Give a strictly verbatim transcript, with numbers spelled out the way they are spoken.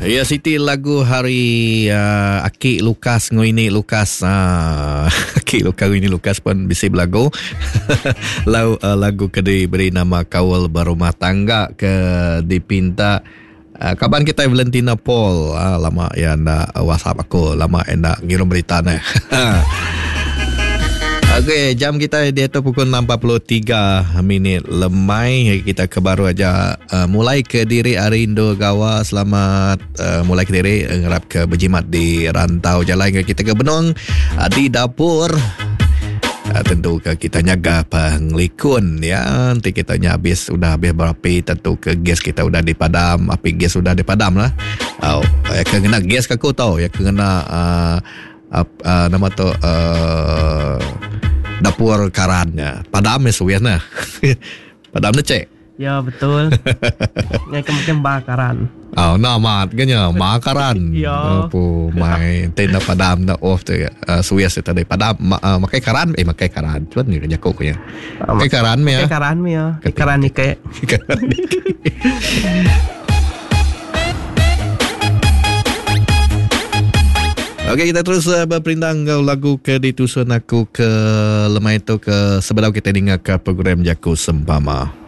Ya, Siti lagu hari uh, Akik Lukas ngoini Lukas. Uh, Akik Lukas ngoini Lukas pun bisa berlagu. lagu, uh, lagu ke diberi nama Kawal Berumah Tangga ke dipinta uh, kapan kita Valentina Paul. Uh, lama ya anda WhatsApp aku, lama anda ngirim berita ni. Okey, jam kita dia tu pukul enam empat puluh tiga minit lemai. Kita ke baru aja uh, mulai ke diri Arindo Gawa. Selamat uh, mulai ke diri ngerap ke berjimat di rantau jalan kita ke Benong uh, di dapur. Uh, tentu ke kita nyaga penglikun ya. Nanti kita habis sudah habis berapi, tentu ke gas kita sudah dipadam, api gas sudah dipadam lah. Oh, ya kena gas ke aku tahu ya kena uh, uh, uh, nama tu uh, dapur karannya. Padam ya suwiana. Padam cek. Ya betul. Yang kemudian bakaran. Oh, nama kanya makaran. Ya. Apa mai tenda padam na off tu uh, suwias tadi padam ma, uh, makai karan eh makai karan. Cuan ni kerja kok ya. Makai karan me ya. Makai karan me ya. Karan ni kayak. Karan ni. Okey, kita terus uh, berperintang lagu ke ditusun aku ke lemai itu ke sebelum kita dengar ke program Jaku Sempama.